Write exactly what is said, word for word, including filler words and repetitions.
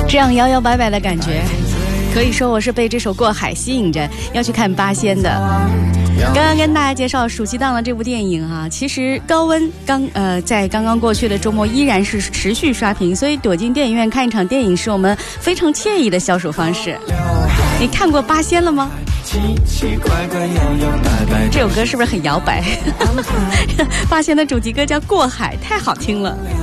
这样摇摇摆摆的感觉，可以说我是被这首《过海》吸引着要去看八仙的。刚刚跟大家介绍暑期档的这部电影啊，其实高温刚呃在刚刚过去的周末依然是持续刷屏，所以躲进电影院看一场电影是我们非常惬意的消暑方式。你看过八仙了吗？这首歌是不是很摇摆？八仙的主题歌叫《过海》，太好听了。